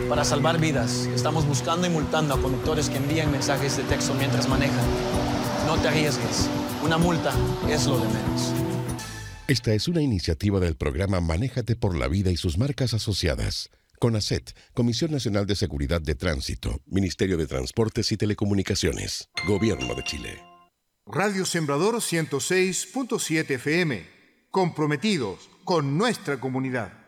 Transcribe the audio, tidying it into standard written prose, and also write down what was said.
Para salvar vidas, estamos buscando y multando a conductores que envían mensajes de texto mientras manejan. No te arriesgues. Una multa es lo de menos. Esta es una iniciativa del programa Manéjate por la Vida y sus marcas asociadas. CONACET, Comisión Nacional de Seguridad de Tránsito, Ministerio de Transportes y Telecomunicaciones, Gobierno de Chile. Radio Sembrador 106.7 FM, comprometidos con nuestra comunidad.